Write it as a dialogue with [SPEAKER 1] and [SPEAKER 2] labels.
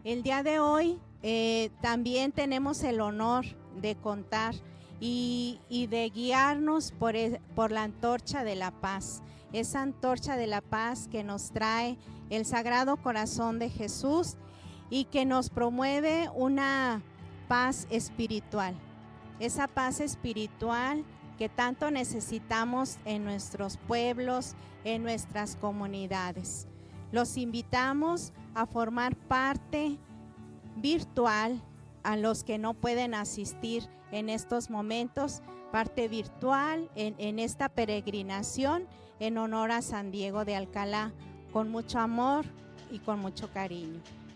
[SPEAKER 1] El día de hoy también tenemos el honor de contar y de guiarnos por la antorcha de la paz. Esa antorcha de la paz que nos trae el Sagrado Corazón de Jesús y que nos promueve una paz espiritual. Esa paz espiritual que tanto necesitamos en nuestros pueblos, en nuestras comunidades. Los invitamos a formar parte virtual, a los que no pueden asistir en estos momentos, parte virtual en esta peregrinación en honor a San Diego de Alcalá, con mucho amor y con mucho cariño.